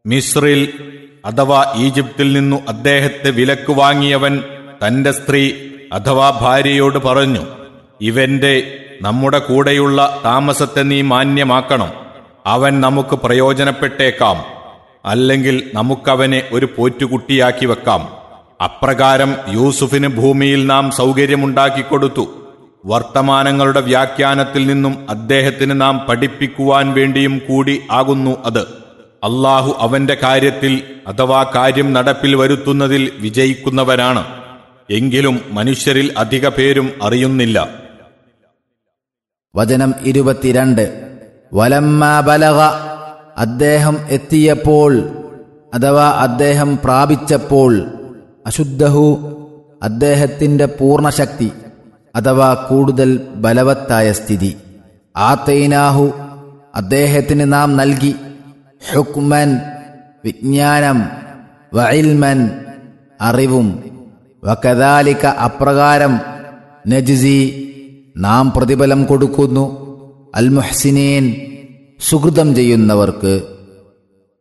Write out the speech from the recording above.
മിസ്രിൽ അഥവാ ഈജിപ്തിൽ നിന്നു അദ്ദേഹത്തെ വിലക്ക് വാങ്ങിയവൻ തന്റെ സ്ത്രീ അഥവാ ഭാര്യയോട് പറഞ്ഞു, ഇവന്റെ നമ്മുടെ കൂടെയുള്ള താമസത്തെ നീ മാന്യമാക്കണം. അവൻ നമുക്ക് പ്രയോജനപ്പെട്ടേക്കാം, അല്ലെങ്കിൽ നമുക്കവനെ ഒരു പോറ്റുകുട്ടിയാക്കി വെക്കാം. അപ്രകാരം യൂസുഫിന് ഭൂമിയിൽ നാം സൗകര്യമുണ്ടാക്കിക്കൊടുത്തു. വർത്തമാനങ്ങളുടെ വ്യാഖ്യാനത്തിൽ നിന്നും അദ്ദേഹത്തിന് നാം പഠിപ്പിക്കുവാൻ വേണ്ടിയും കൂടി ആകുന്നു അത്. അള്ളാഹു അവന്റെ കാര്യത്തിൽ അഥവാ കാര്യം നടപ്പിൽ വരുത്തുന്നതിൽ വിജയിക്കുന്നവനാണ്. എങ്കിലും മനുഷ്യരിൽ അധിക പേരും അറിയുന്നില്ല. വചനം 22. വലമ്മാ ബലഗ, അദ്ദേഹം എത്തിയപ്പോൾ അഥവാ അദ്ദേഹം പ്രാപിച്ചപ്പോൾ, അശുദ്ധഹു, അദ്ദേഹത്തിന്റെ പൂർണ്ണശക്തി അഥവാ കൂടുതൽ ബലവത്തായ സ്ഥിതി, ആതൈനാഹു, അദ്ദേഹത്തിന് നാം നൽകി, ഹുക്മൻ, വിജ്ഞാനം, വഇൽമൻ, അറിവും, വകദാലിക, അപ്രകാരം, നജ്സി, നാം പ്രതിഫലം കൊടുക്കുന്നു, അൽ മുഹ്സിനീൻ, സുഹൃതം ചെയ്യുന്നവർക്ക്.